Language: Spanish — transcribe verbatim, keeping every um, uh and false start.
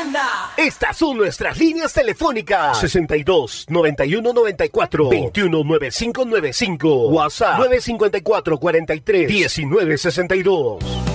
banda. Estas son nuestras líneas telefónicas: sesenta y dos, noventa y uno, noventa y cuatro, veintiuno, noventa y cinco noventa y cinco. WhatsApp nueve cinco cuatro, cuarenta y tres, diecinueve sesenta y dos.